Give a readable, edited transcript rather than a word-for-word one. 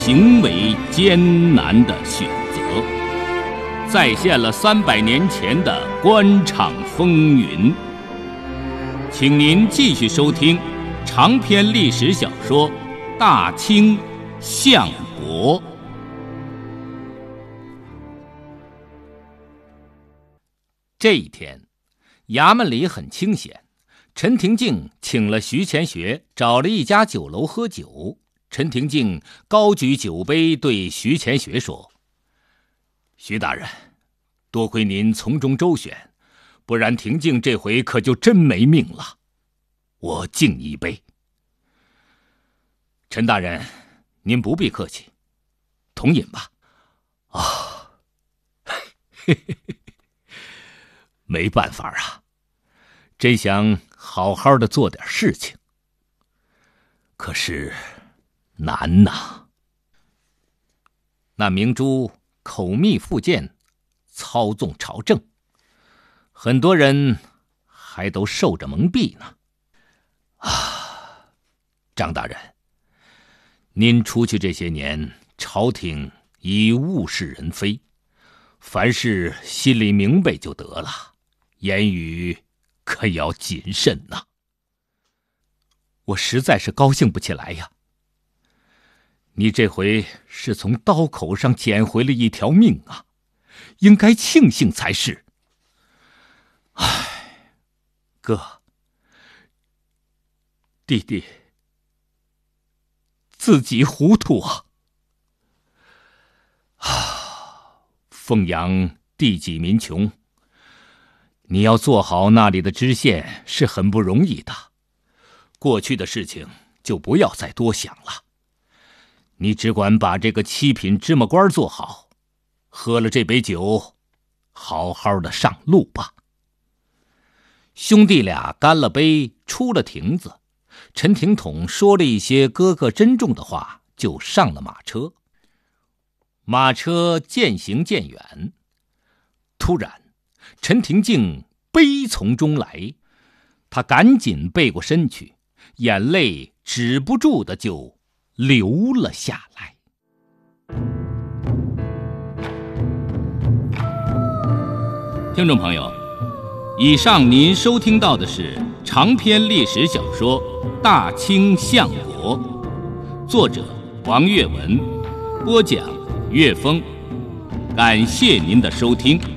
行为艰难的选择，再现了300年前的官场风云。请您继续收听长篇历史小说《大清相国》。这一天，衙门里很清闲，陈廷敬请了徐乾学，找了一家酒楼喝酒。陈廷敬高举酒杯对徐乾学说：“徐大人，多亏您从中周旋，不然廷敬这回可就真没命了。我敬你一杯。”陈大人，您不必客气，同饮吧。啊，没办法啊，真想好好的做点事情，可是难呐。那明珠口蜜腹剑，操纵朝政，很多人还都受着蒙蔽呢。张大人，您出去这些年，朝廷已物是人非，凡事心里明白就得了，言语可要谨慎呐。我实在是高兴不起来呀。你这回是从刀口上捡回了一条命啊，应该庆幸才是。唉，哥，弟弟自己糊涂啊！凤阳地济民穷，你要做好那里的知县是很不容易的。过去的事情就不要再多想了，你只管把这个7品芝麻官做好，喝了这杯酒，好好的上路吧。兄弟俩干了杯，出了亭子。陈廷统说了一些哥哥珍重的话，就上了马车。马车渐行渐远，突然陈廷敬悲从中来，他赶紧背过身去，眼泪止不住的就流了下来。听众朋友，以上您收听到的是长篇历史小说《大清相国》，作者王月文，播讲岳峰。感谢您的收听。